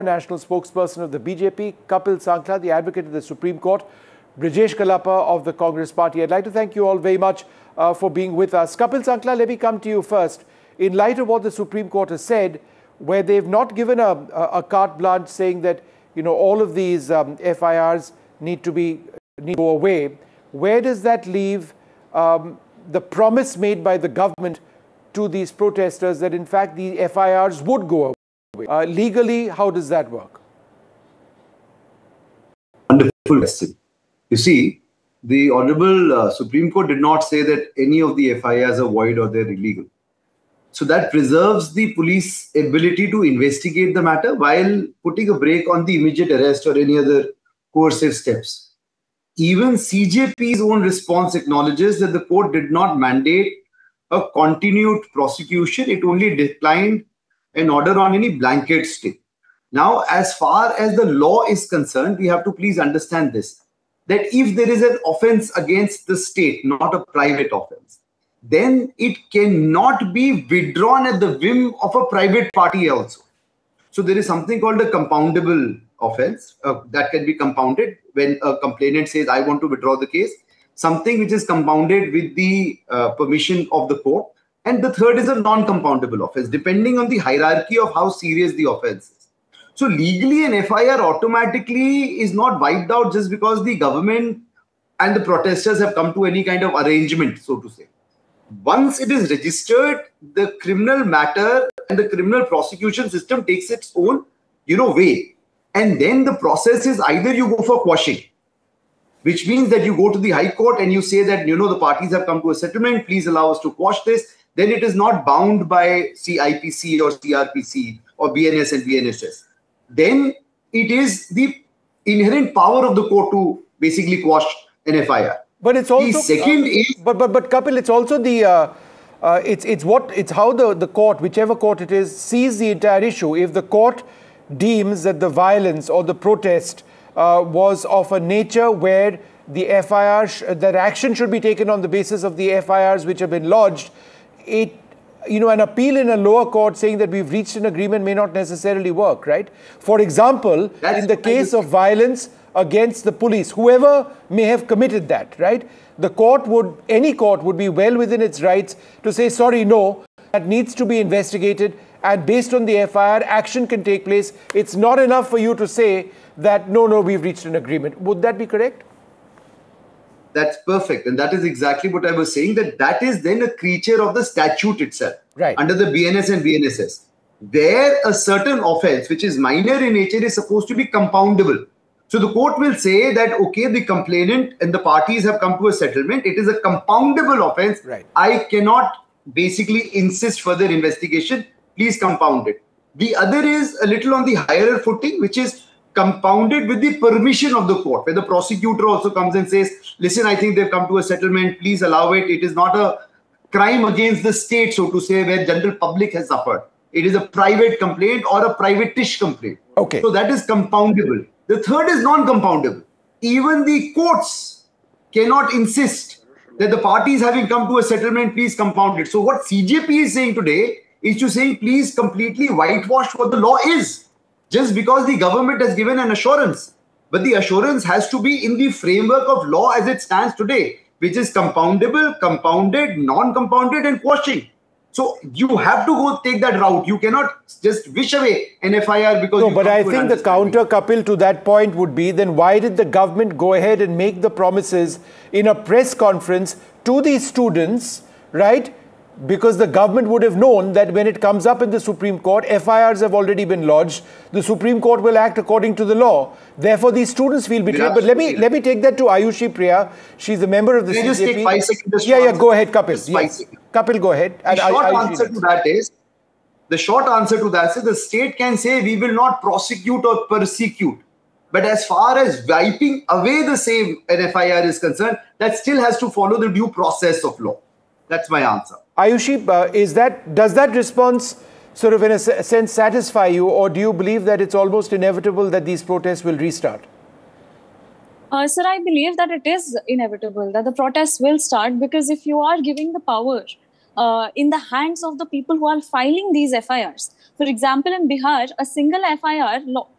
national spokesperson of the BJP, Kapil Sankla, the advocate of the Supreme Court, Brijesh Kalapa of the Congress Party. I'd like to thank you all very much for being with us. Kapil Sankla, let me come to you first. In light of what the Supreme Court has said, where they've not given a carte blanche saying that, you know, all of these FIRs need to go away, where does that leave the promise made by the government to these protesters that in fact the FIRs would go away? Legally, how does that work? Wonderful question. You see, the Honorable Supreme Court did not say that any of the FIRs are void or they're illegal. So that preserves the police ability to investigate the matter while putting a brake on the immediate arrest or any other coercive steps. Even CJP's own response acknowledges that the court did not mandate a continued prosecution. It only declined an order on any blanket stay. Now, as far as the law is concerned, we have to please understand this, that if there is an offense against the state, not a private offense, then it cannot be withdrawn at the whim of a private party also. So there is something called a compoundable offense that can be compounded when a complainant says, I want to withdraw the case, something which is compounded with the permission of the court. And the third is a non-compoundable offense, depending on the hierarchy of how serious the offense is. So legally, an FIR automatically is not wiped out just because the government and the protesters have come to any kind of arrangement, so to say. Once it is registered, the criminal matter and the criminal prosecution system takes its own, way. And then the process is either you go for quashing, which means that you go to the High Court and you say that, the parties have come to a settlement, please allow us to quash this. Then it is not bound by CIPC or CRPC or BNS and BNSS. Then it is the inherent power of the court to basically quash an FIR. But it's also the second is, but Kapil, it's also the it's how the court, whichever court it is, sees the entire issue. If the court deems that the violence or the protest was of a nature where the FIR that action should be taken on the basis of the FIRs which have been lodged, an appeal in a lower court saying that we've reached an agreement may not necessarily work, right? For example, in the case of violence against the police, whoever may have committed that, right? Any court would be well within its rights to say, sorry, no, that needs to be investigated, and based on the FIR, action can take place. It's not enough for you to say that, no, we've reached an agreement. Would that be correct? That's perfect. And that is exactly what I was saying, that is then a creature of the statute itself, right, under the BNS and BNSS, where a certain offense, which is minor in nature, is supposed to be compoundable. So the court will say that, okay, the complainant and the parties have come to a settlement. It is a compoundable offense. Right. I cannot basically insist further investigation. Please compound it. The other is a little on the higher footing, which is compounded with the permission of the court, where the prosecutor also comes and says, listen, I think they've come to a settlement. Please allow it. It is not a crime against the state, so to say, where general public has suffered. It is a private complaint or a private-ish complaint. Okay. So that is compoundable. The third is non-compoundable. Even the courts cannot insist that the parties having come to a settlement, please compound it. So what CJP is saying today is to say, please completely whitewash what the law is, just because the government has given an assurance. But the assurance has to be in the framework of law as it stands today, which is compoundable, compounded, non-compounded, and quashing. So you have to go take that route. You cannot just wish away an FIR because... No, but I think the counter, Kapil, to that point would be, then why did the government go ahead and make the promises in a press conference to these students, right? Because the government would have known that when it comes up in the Supreme Court, FIRs have already been lodged. The Supreme Court will act according to the law. Therefore, these students feel betrayed. But let me take that to Ayushi Priya. She's a member of the CJP. Just take 5 seconds. Yeah, go ahead, Kapil. Yes. Kapil, go ahead. The short answer to that is the state can say we will not prosecute or persecute. But as far as wiping away the same an FIR is concerned, that still has to follow the due process of law. That's my answer. Ayushi, does that response sort of in a sense satisfy you, or do you believe that it's almost inevitable that these protests will restart? Sir, I believe that it is inevitable that the protests will start, because if you are giving the power in the hands of the people who are filing these FIRs, For example, in Bihar, a single FIR